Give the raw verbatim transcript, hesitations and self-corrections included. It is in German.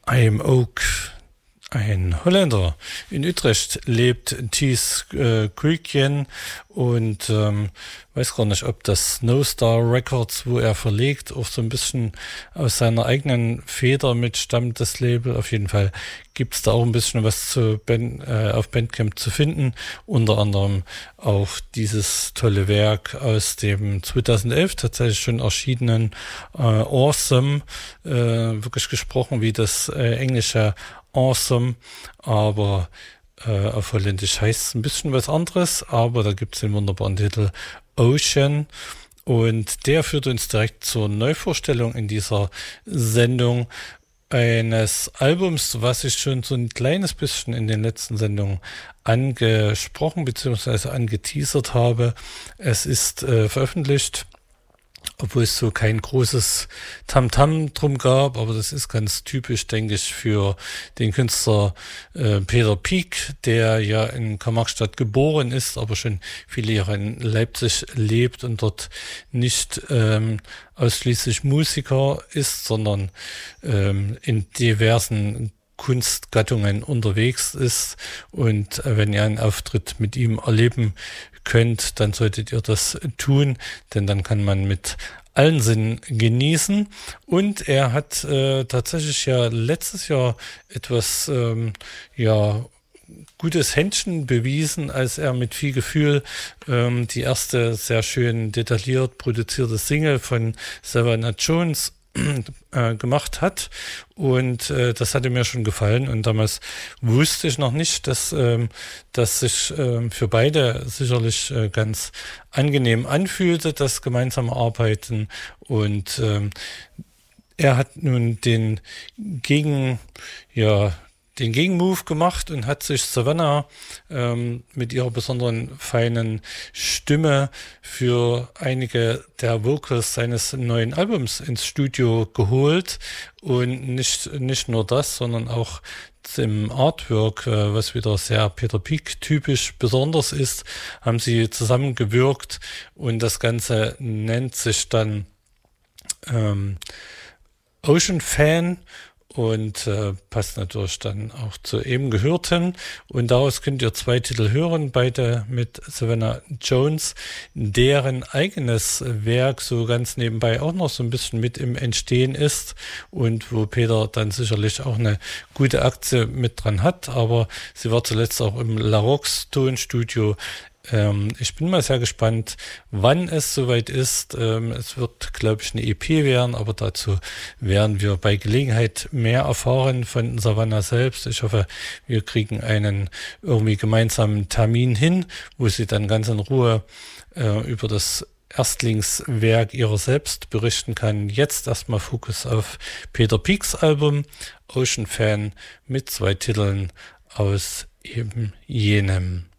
I'm Oak, ein Holländer. In Utrecht lebt Thies äh, Kuikjen und ähm, weiß gar nicht, ob das No Star Records, wo er verlegt, auch so ein bisschen aus seiner eigenen Feder mitstammt, das Label. Auf jeden Fall gibt es da auch ein bisschen was zu ben, äh, auf Bandcamp zu finden. Unter anderem auch dieses tolle Werk aus dem zweitausendelf tatsächlich schon erschienenen äh, Awesome, äh, wirklich gesprochen wie das äh, englische Awesome, aber äh, auf Holländisch heißt es ein bisschen was anderes, aber da gibt es den wunderbaren Titel Ocean und der führt uns direkt zur Neuvorstellung in dieser Sendung eines Albums, was ich schon so ein kleines bisschen in den letzten Sendungen angesprochen bzw. angeteasert habe. Es ist äh, veröffentlicht, obwohl es so kein großes Tamtam drum gab, aber das ist ganz typisch, denke ich, für den Künstler äh, Peter Pieck, der ja in Karl-Marx-Stadt geboren ist, aber schon viele Jahre in Leipzig lebt und dort nicht ähm, ausschließlich Musiker ist, sondern ähm, in diversen Kunstgattungen unterwegs ist. Und äh, wenn ihr einen Auftritt mit ihm erleben könnt, dann solltet ihr das tun, denn dann kann man mit allen Sinnen genießen. Und er hat äh, tatsächlich ja letztes Jahr etwas ähm, ja gutes Händchen bewiesen, als er mit viel Gefühl ähm, die erste sehr schön detailliert produzierte Single von Savannah Jones äh, gemacht hat und äh, das hatte mir schon gefallen und damals wusste ich noch nicht, dass ähm, das sich ähm, für beide sicherlich äh, ganz angenehm anfühlte, das gemeinsame Arbeiten und ähm, er hat nun den Gegen, ja, den Gegenmove gemacht und hat sich Savannah ähm, mit ihrer besonderen feinen Stimme für einige der Vocals seines neuen Albums ins Studio geholt und nicht nicht nur das, sondern auch im Artwork, äh, was wieder sehr Peter Pieck typisch besonders ist, haben sie zusammengewirkt und das Ganze nennt sich dann ähm, Ocean Fan und äh, passt natürlich dann auch zu eben Gehörten. Und daraus könnt ihr zwei Titel hören, beide mit Savannah Jones, deren eigenes Werk so ganz nebenbei auch noch so ein bisschen mit im Entstehen ist und wo Peter dann sicherlich auch eine gute Aktie mit dran hat. Aber sie war zuletzt auch im La Rox Tonstudio. Ähm, ich bin mal sehr gespannt, wann es soweit ist. Ähm, es wird, glaube ich, eine E P werden, aber dazu werden wir bei Gelegenheit mehr erfahren von Savannah selbst. Ich hoffe, wir kriegen einen irgendwie gemeinsamen Termin hin, wo sie dann ganz in Ruhe äh, über das Erstlingswerk ihrer selbst berichten kann. Jetzt erstmal Fokus auf Peter Piecks Album Ocean Fan mit zwei Titeln aus eben jenem.